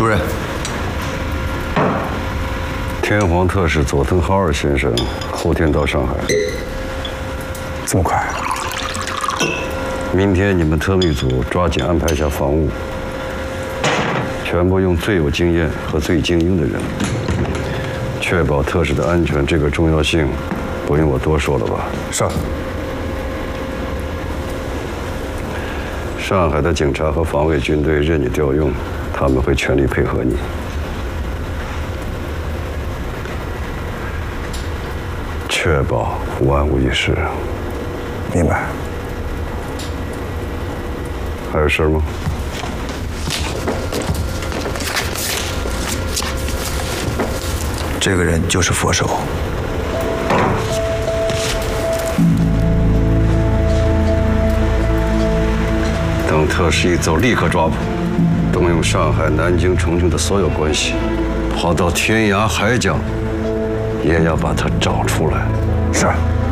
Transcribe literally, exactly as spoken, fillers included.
主任， 天皇特使佐藤浩二先生后天到上海。 这么快？ 明天你们特密组抓紧安排一下防务，全部用最有经验和最精英的人，确保特使的安全。这个重要性，不用我多说了吧？ 是。 上海的警察和防卫军队任你调用，他们会全力配合你。确保万无一失。 明白。 还有事吗？ 这个人就是佛手。 等特使一走，立刻抓捕，动用上海、南京、重庆的所有关系，跑到天涯海角，也要把他找出来。 是。